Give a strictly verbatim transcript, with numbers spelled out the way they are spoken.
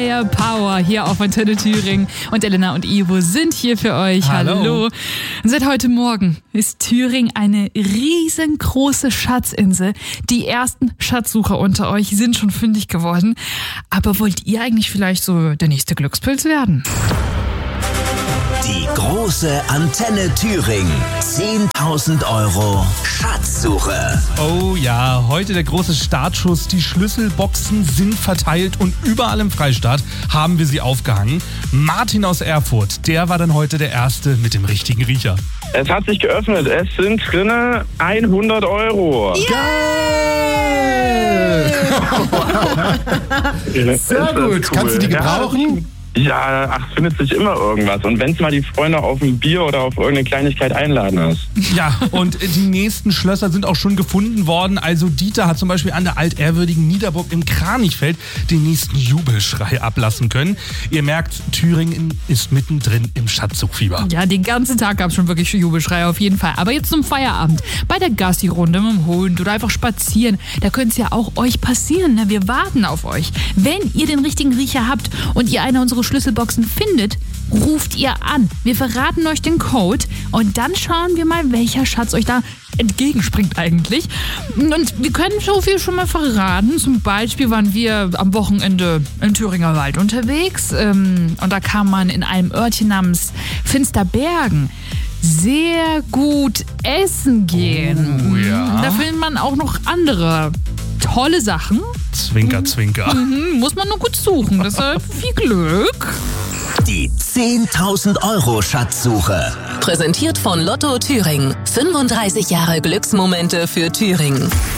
Higher Power hier auf Antenne Thüringen. Und Elena und Ivo sind hier für euch. Hallo. Hallo. Und seit heute Morgen ist Thüringen eine riesengroße Schatzinsel. Die ersten Schatzsucher unter euch sind schon fündig geworden. Aber wollt ihr eigentlich vielleicht so der nächste Glückspilz werden? Die große Antenne Thüringen. zehntausend Euro Schatzsuche. Oh ja, heute der große Startschuss. Die Schlüsselboxen sind verteilt und überall im Freistaat haben wir sie aufgehangen. Martin aus Erfurt, der war dann heute der Erste mit dem richtigen Riecher. Es hat sich geöffnet. Es sind drinne hundert Euro. Geil! Sehr gut. Cool. Kannst du die gebrauchen? Ja, ach, findet sich immer irgendwas. Und wenn es mal die Freunde auf ein Bier oder auf irgendeine Kleinigkeit einladen hast. Ja, und die nächsten Schlösser sind auch schon gefunden worden. Also Dieter hat zum Beispiel an der altehrwürdigen Niederburg im Kranichfeld den nächsten Jubelschrei ablassen können. Ihr merkt, Thüringen ist mittendrin im Schatzsuchfieber. Ja, den ganzen Tag gab es schon wirklich Jubelschrei auf jeden Fall. Aber jetzt zum Feierabend. Bei der Gassi-Runde mit dem Hund oder einfach spazieren. Da könnte es ja auch euch passieren. Ne? Wir warten auf euch. Wenn ihr den richtigen Riecher habt und ihr eine unserer Schlüsselboxen findet, ruft ihr an. Wir verraten euch den Code und dann schauen wir mal, welcher Schatz euch da entgegenspringt eigentlich. Und wir können so viel schon mal verraten. Zum Beispiel waren wir am Wochenende im Thüringer Wald unterwegs ähm, und da kann man in einem Örtchen namens Finsterbergen sehr gut essen gehen. Oh, ja. Da findet man auch noch andere tolle Sachen. Zwinker, zwinker. Mhm, muss man nur gut suchen. Deshalb viel Glück. Die zehntausend Euro Schatzsuche. Präsentiert von Lotto Thüringen. fünfunddreißig Jahre Glücksmomente für Thüringen.